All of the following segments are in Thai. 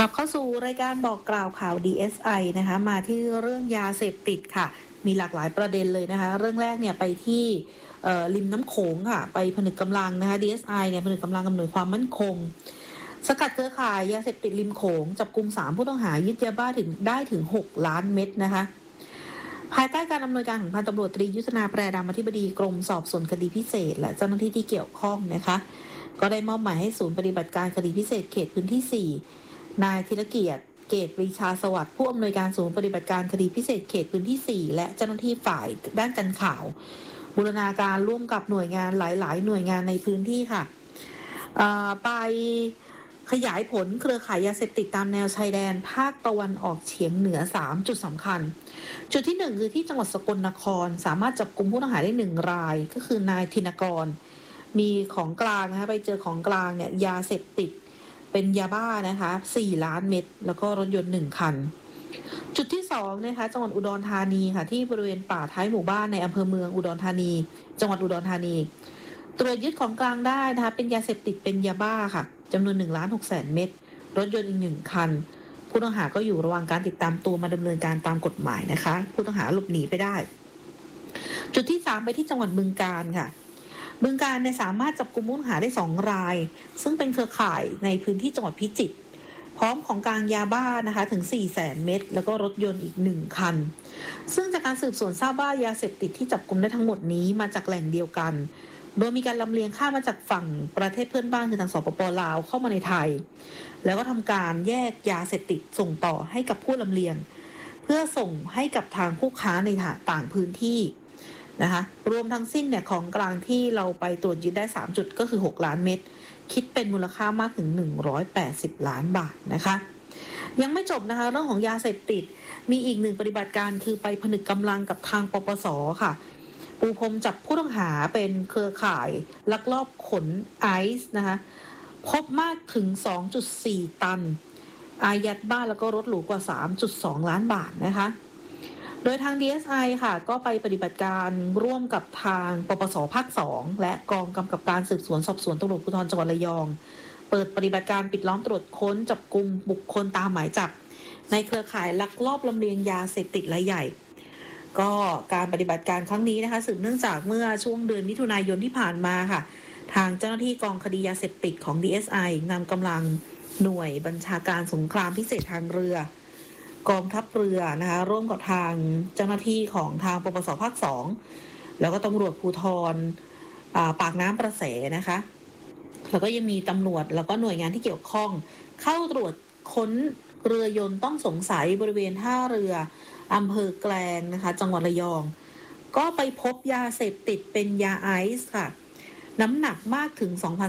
กลับเข้าสู่รายการบอกกล่าวข่าว DSI นะคะมาที่เรื่องยาเสพติดค่ะมีหลากหลายประเด็นเลยนะคะเรื่องแรกเนี่ยไปที่ริมน้ำโขงค่ะไปผนึกกำลังนะคะ DSI เนี่ยผนึกกำลังอำนวยความมั่นคงสกัดเครือข่ายยาเสพติดริมโขงจับกุม3ผู้ต้องหายึดยาบ้าถึง6 ล้านเม็ดนะคะภายใต้การอำนวยการของพันตำรวจตรียุทธนาแปรดำอธิบดีกรมสอบสวนคดีพิเศษและเจ้าหน้าที่ที่เกี่ยวข้องนะคะก็ได้มอบหมายให้ศูนย์ปฏิบัติการคดีพิเศษเขตพื้นที่4นายธีรเกียรติเกตปรีชาสวัสดิ์ผู้อำนวยการศูนย์ปฏิบัติการคดีพิเศษเขตพื้นที่4และเจ้าหน้าที่ฝ่ายด้านการข่าวบูรณาการร่วมกับหน่วยงานหลายๆหน่วยงานในพื้นที่ค่ะไปขยายผลเครือข่ายยาเสพติดตามแนวชายแดนภาคตะวันออกเฉียงเหนือ3จุดสำคัญจุดที่1คือที่จังหวัดสกลนครสามารถจับกุมผู้ต้องหาได้1รายก็คือนายธินกรมีของกลางนะคะไปเจอของกลางเนี่ยยาเสพติดเป็นยาบ้านะคะ4 ล้านเม็ดแล้วก็รถยนต์1คันจุดที่2นะคะจังหวัดอุดรธานีค่ะที่บริเวณป่าท้ายหมู่บ้านในอำเภอเมืองอุดรธานีจังหวัดอุดรธานีตรวจยึดของกลางได้นะคะเป็นยาเสพติดเป็นยาบ้าค่ะจำนวน1,600,000 เม็ดรถยนต์อีก1คันผู้ต้องหาก็อยู่ระหว่างการติดตามตัวมาดำเนินการตามกฎหมายนะคะผู้ต้องหาหลบหนีไปได้จุดที่3ไปที่จังหวัดบึงกาฬค่ะบึงกาฬเนี่ยสามารถจับกุมผู้ต้องหาได้2รายซึ่งเป็นเครือข่ายในพื้นที่จังหวัดพิจิตรพร้อมของกลางยาบ้านะคะถึง 400,000 เม็ดแล้วก็รถยนต์อีก1คันซึ่งจากการสืบสวนทราบว่ายาเสพติดที่จับกุมได้ทั้งหมดนี้มาจากแหล่งเดียวกันโดยมีการลำเลียงข้ามมาจากฝั่งประเทศเพื่อนบ้านคือทางสปป.ลาวเข้ามาในไทยแล้วก็ทำการแยกยาเสพติดส่งต่อให้กับผู้ลำเลียงเพื่อส่งให้กับทางผู้ค้าในต่างพื้นที่นะคะรวมทั้งสิ้นเนี่ยของกลางที่เราไปตรวจยึดได้3จุดก็คือ6 ล้านเม็ดคิดเป็นมูลค่ามากถึง180 ล้านบาทนะคะยังไม่จบนะคะเรื่องของยาเสพติดมีอีก1ปฏิบัติการคือไปผนึกกำลังกับทางปปส.ค่ะปูพรมจับผู้ต้องหาเป็นเครือข่ายลักลอบขนไอซ์นะคะพบมากถึง 2.4 ตันอายัดบ้านแล้วก็รถหรูกว่า 3.2 ล้านบาทนะคะโดยทาง DSI ค่ะก็ไปปฏิบัติการร่วมกับทางปปส.ภาค 2และกองกำกับการสืบสวนสอบสวนตำรวจภูธรจังหวัดระยองเปิดปฏิบัติการปิดล้อมตรวจค้นจับกุมบุคคลตามหมายจับในเครือข่ายลักลอบลำเลียงยาเสพติดรายใหญ่ก็การปฏิบัติการครั้งนี้นะคะสืบเนื่องจากเมื่อช่วงเดือนมิถุนายนที่ผ่านมาค่ะทางเจ้าหน้าที่กองคดียาเสพติดของ DSI นำกำลังหน่วยบัญชาการสงครามพิเศษทางเรือกองทัพเรือนะคะร่วมกับทางเจ้าหน้าที่ของทางปปส.ภาค 2แล้วก็ตำรวจภูธรปากน้ำประแสนะคะแล้วก็ยังมีตำรวจแล้วก็หน่วยงานที่เกี่ยวข้องเข้าตรวจค้นเรือยนต์ต้องสงสัยบริเวณท่าเรืออำเภอแกลงนะคะจังหวัดระยองก็ไปพบยาเสพติดเป็นยาไอซ์ค่ะน้ำหนักมากถึง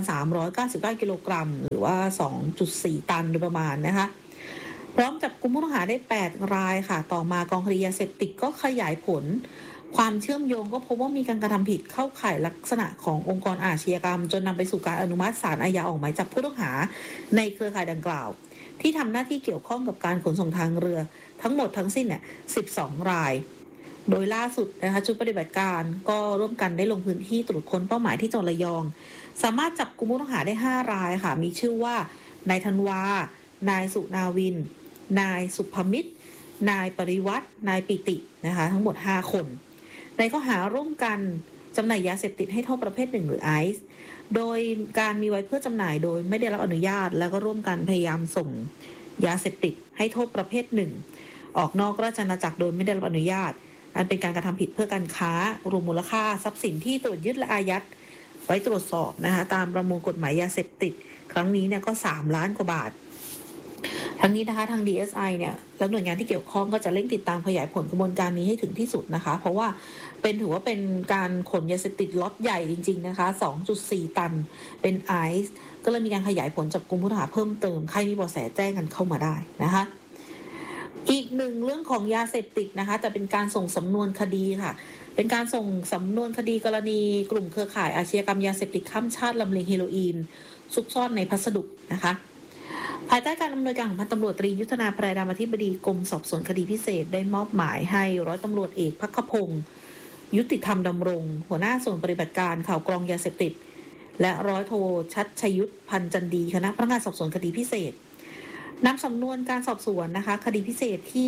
2,399 กิโลกรัมหรือว่า 2.4 ตันโดยประมาณนะคะพร้อมจับกุมผู้ต้องหาได้8รายค่ะต่อมากองคดียาเสพติดก็ขยายผลความเชื่อมโยงก็พบว่ามีการกระทำผิดเข้าข่ายลักษณะขององค์กรอาชญากรรมจนนำไปสู่การอนุมัติศาลอาญาออกหมายจับผู้ต้องหาในเครือข่ายดังกล่าวที่ทำหน้าที่เกี่ยวข้องกับการขนส่งทางเรือทั้งหมดทั้งสิ้นเนี่ย12รายโดยล่าสุดนะคะชุดปฏิบัติการก็ร่วมกันได้ลงพื้นที่ตรวจค้นเป้าหมายที่จังหวัดระยองสามารถจับกุมผู้ต้องหาได้5รายค่ะมีชื่อว่านายธันวานายสุนาวินนายสุภมิตรนายปริวัตินายปิตินะคะทั้งหมด5คนในข้อหาร่วมกันจำหน่ายยาเสพติดให้โทษประเภท1หรือไอซ์โดยการมีไว้เพื่อจำหน่ายโดยไม่ได้รับอนุญาตแล้วก็ร่วมกันพยายามส่งยาเสพติดให้โทษประเภท1ออกนอกราชอาณาจักรโดยไม่ได้รับอนุญาตอันเป็นการกระทำผิดเพื่อการค้ารวมมูลค่าทรัพย์สินที่ตรวจยึดและอายัดไว้ตรวจสอบนะคะตามประมวลกฎหมายยาเสพติดครั้งนี้เนี่ยก็3 ล้านกว่าบาททั้งนี้นะคะทาง DSI เนี่ยและหน่วยงานที่เกี่ยวข้องก็จะเร่งติดตามขยายผลกระบวนการนี้ให้ถึงที่สุดนะคะเพราะว่าถือว่าเป็นการขนยาเสพติดล็อตใหญ่จริงๆนะคะ 2.4 ตันเป็นไอซ์ก็เลยมีการขยายผลจับกุมผู้ต้องหาเพิ่มเติมใครมีเบาะแสแจ้งกันเข้ามาได้นะคะอีกหนึ่งเรื่องของยาเสพติดนะคะแต่เป็นการส่งสำนวนคดีค่ะเป็นการส่งสำนวนคดีกรณีกลุ่มเครือข่ายอาชญากรรมยาเสพติดข้ามชาติลำเลียงเฮโรอีนซุกซ่อนในพัสดุนะคะภายใต้การอำนวยการของพันตำรวจตรียุทธนาแปรดำอธิบดีกรมสอบสวนคดีพิเศษได้มอบหมายให้ร้อยตำรวจเอกภัคพงศ์ยุติธรรมดำรงหัวหน้าส่วนปฏิบัติการข่าวกรองยาเสพติดและร้อยโทชัดชยุทธพันจันดีคณะพนักงานสอบสวนคดีพิเศษนำสำนวนการสอบสวนนะคะคดีพิเศษที่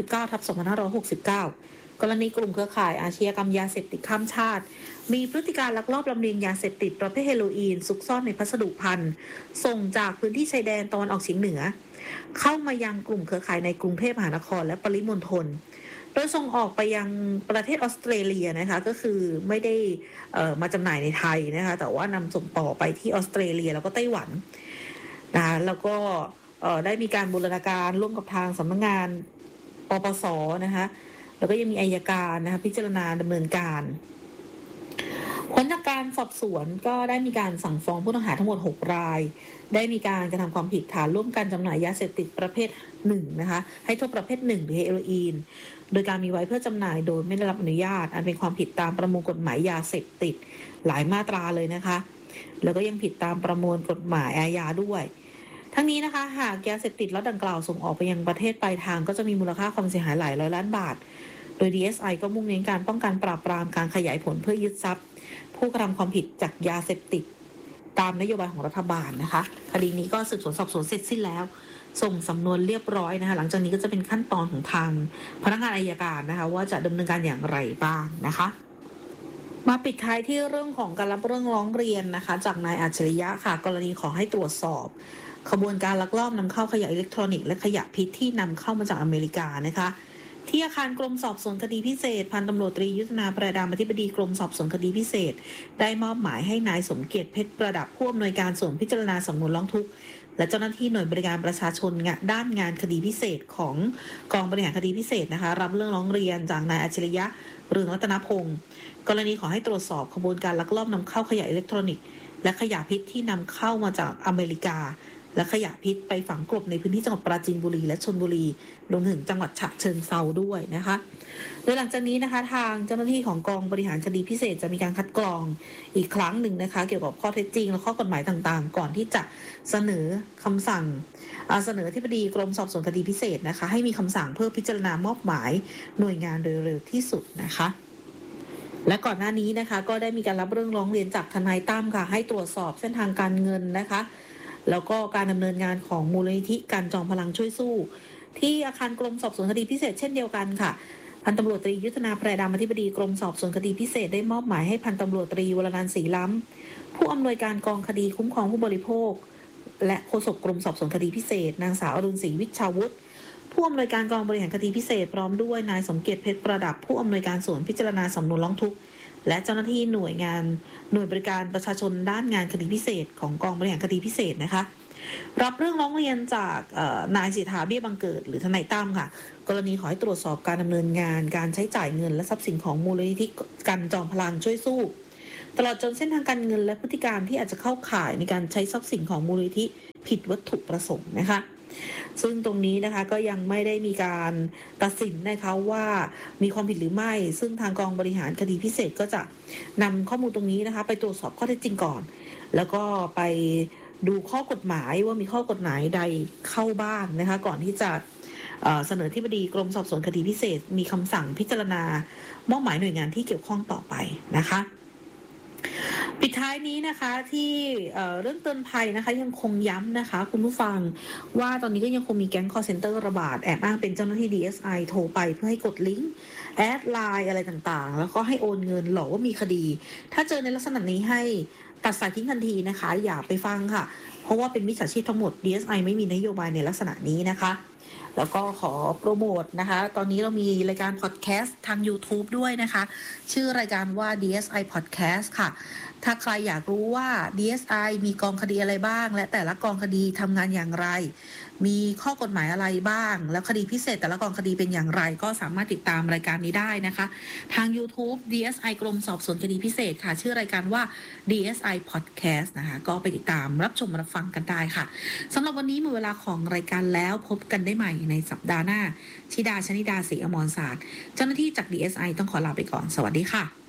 99/2569กรณีกลุ่มเครือข่ายอาชญากรรมยาเสพติดข้ามชาติมีพฤติการลักลอบลำเลียงยาเสพติดประเภทเฮโรอีนซุกซ่อนในพัสดุภัณฑ์ส่งจากพื้นที่ชายแดนตะวันออกเฉียงเหนือเข้ามายังกลุ่มเครือข่ายในกรุงเทพมหานครและปริมณฑลโดยส่งออกไปยังประเทศออสเตรเลียนะคะก็คือไม่ได้มาจำหน่ายในไทยนะคะแต่ว่านำส่งต่อไปที่ออสเตรเลียแล้วก็ไต้หวันนะคะแล้วก็ได้มีการบูรณาการร่วมกับทางสำนักงานปปสนะคะแล้วก็ยังมีอัยการนะคะพิจารณาดำเนินการผลจากการสอบสวนก็ได้มีการสั่งฟ้องผู้ต้องหาทั้งหมด6รายได้มีการกระทำความผิดฐานร่วมกันจำหน่ายยาเสพติดประเภท1นะคะให้โทษประเภท1หรือเฮโรอีนโดยการมีไว้เพื่อจำหน่ายโดยไม่ได้รับอนุญาตอันเป็นความผิดตามประมวลกฎหมายยาเสพติดหลายมาตราเลยนะคะแล้วก็ยังผิดตามประมวลกฎหมายอาญาด้วยทั้งนี้นะคะหากยาเสพติดล็อตดังกล่าวส่งออกไปยังประเทศปลายทางก็จะมีมูลค่าความเสียหายหลายร้อยล้านบาทโดย DSI ก็มุ่งเน้นการป้องกันปราบปรามการขยายผลเพื่อยึดทรัพย์ผู้กระทำความผิดจากยาเสพติดตามนโยบายของรัฐบาลนะคะคดีนี้ก็สืบสวนสอบสวนเสร็จสิ้นแล้วส่งสำนวนเรียบร้อยนะคะหลังจากนี้ก็จะเป็นขั้นตอนของทางพนักงานอัยการนะคะว่าจะดำเนินการอย่างไรบ้างนะคะมาปิดท้ายที่เรื่องของการรับเรื่องร้องเรียนนะคะจากนายอัจฉริยะค่ะกรณีขอให้ตรวจสอบขบวนการลักลอบนำเข้าขยะอิเล็กทรอนิกส์และขยะพิษที่นำเข้ามาจากอเมริกานะคะที่อาคารกรมสอบสวนคดีพิเศษพันตำรวจตรียุทธนาประดามอธิบดีกรมสอบสวนคดีพิเศษได้มอบหมายให้นายสมเกียรติเพชรประดับผู้อำนวยการส่วนพิจารณาสำนวนร้องทุกข์และเจ้าหน้าที่หน่วยบริการประชาชนด้านงานคดีพิเศษของกองบริหารคดีพิเศษนะคะรับเรื่องร้องเรียนจากนายอัจฉริยะเรืองรัตนพงศ์กรณีขอให้ตรวจสอบขบวนการลักลอบนำเข้าขยะอิเล็กทรอนิกส์และขยะพิษที่นำเข้ามาจากอเมริกาและขยะพิษไปฝังกลบในพื้นที่จังหวัดปราจีนบุรีและชลบุรีรวมถึงจังหวัดฉะเชิงเทราด้วยนะคะโดยหลังจากนี้นะคะทางเจ้าหน้าที่ของกองบริหารคดีพิเศษจะมีการคัดกรองอีกครั้งหนึ่งนะคะเกี่ยวกับข้อเท็จจริงและข้อกฎหมายต่างๆก่อนที่จะเสนอคำสั่งเสนอที่ปดีกรมสอบสวนคดีพิเศษนะคะให้มีคำสั่งเพื่อพิจารณามอบหมายหน่วยงานโดยเร็วที่สุดนะคะและก่อนหน้านี้นะคะก็ได้มีการรับเรื่องร้องเรียนจากทนายตั้มค่ะให้ตรวจสอบเส้นทางการเงินนะคะแล้วก็การดำเนินงานของมูลนิธิการจอมพลังช่วยสู้ที่อาคารกรมสอบสวนคดีพิเศษเช่นเดียวกันค่ะพันตำรวจตรียุทธนาแพรดามอธิบดีกรมสอบสวนคดีพิเศษได้มอบหมายให้พันตำรวจตรีวรนันท์ศรีล้ำผู้อำนวยการกองคดีคุ้มครองผู้บริโภคและโฆษกกรมสอบสวนคดีพิเศษนางสาวอรุณศรีวิชาวุฒิผู้อำนวยการกองบริหารคดีพิเศษพร้อมด้วยนายสมเกียรติเพชรประดับผู้อำนวยการส่วนพิจารณาสำนวนร้องทุกข์และเจ้าหน้าที่หน่วยบริการประชาชนด้านงานคดีพิเศษของกองบริหารคดีพิเศษนะคะรับเรื่องร้องเรียนจากนายสิทธาเบี้ยบังเกิดหรือทนายตั้มค่ะกรณีขอให้ตรวจสอบการดำเนินงานการใช้จ่ายเงินและทรัพย์สินของมูลนิธิกันจอมพลังช่วยสู้ตลอดจนเส้นทางการเงินและพฤติการที่อาจจะเข้าข่ายในการใช้ทรัพย์สินของมูลนิธิผิดวัตถุประสงค์นะคะซึ่งตรงนี้นะคะก็ยังไม่ได้มีการตัดสินนะคะว่ามีความผิดหรือไม่ซึ่งทางกองบริหารคดีพิเศษก็จะนำข้อมูลตรงนี้นะคะไปตรวจสอบข้อเท็จจริงก่อนแล้วก็ไปดูข้อกฎหมายว่ามีข้อกฎหมายใดเข้าบ้างนะคะก่อนที่จะเสนอที่ปดีกรมสอบสวนคดีพิเศษมีคำสั่งพิจารณามอบหมายหน่วยงานที่เกี่ยวข้องต่อไปนะคะปิดท้ายนี้นะคะที่เรื่องเตือนภัยนะคะยังคงย้ำนะคะคุณผู้ฟังว่าตอนนี้ก็ยังคงมีแก๊ง call center ระบาดแอบอ้างเป็นเจ้าหน้าที่ DSI โทรไปเพื่อให้กดลิงก์แอดไลน์อะไรต่างๆแล้วก็ให้โอนเงินหลอกว่ามีคดีถ้าเจอในลักษณะนี้ให้ตัดสายทิ้งทันทีนะคะอย่าไปฟังค่ะเพราะว่าเป็นมิจฉาชีพทั้งหมด DSI ไม่มีนโยบายในลักษณะนี้นะคะแล้วก็ขอโปรโมทนะคะตอนนี้เรามีรายการพอดแคสต์ทาง YouTube ด้วยนะคะชื่อรายการว่า DSI Podcast ค่ะถ้าใครอยากรู้ว่า DSI มีกองคดีอะไรบ้างและแต่ละกองคดีทำงานอย่างไรมีข้อกฎหมายอะไรบ้างแล้วคดีพิเศษแต่ละกองคดีเป็นอย่างไรก็สามารถติดตามรายการนี้ได้นะคะทาง YouTube DSI กรมสอบสวนคดีพิเศษค่ะชื่อรายการว่า DSI Podcast นะคะก็ไปติดตามรับชมรับฟังกันได้ค่ะสำหรับวันนี้หมดเวลาของรายการแล้วพบกันได้ใหม่ในสัปดาห์หน้าธิดาชนิดาศรีอมรศาสตร์เจ้าหน้าที่จาก DSI ต้องขอลาไปก่อนสวัสดีค่ะ